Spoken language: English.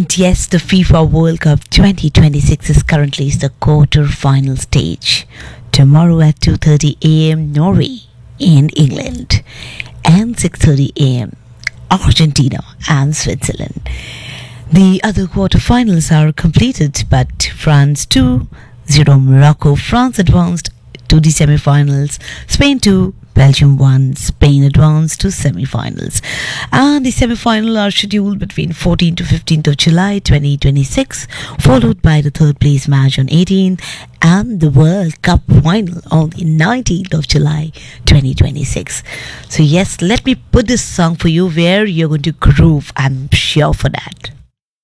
And yes, the FIFA World Cup 2026 is currently the quarter-final stage. Tomorrow at 2:30 a.m. Norway and England, and 6:30 a.m. Argentina and Switzerland. The other quarterfinals are completed, but France 2-0 Morocco. France advanced to the semi-finals. Spain 2, Belgium 1. Spain advanced to semi-finals. And the semi-final are scheduled between 14th to 15th of July 2026, followed by the third place match on 18th and the World Cup final on the 19th of July 2026. So yes, let me put this song for you where you're going to groove. I'm sure for that.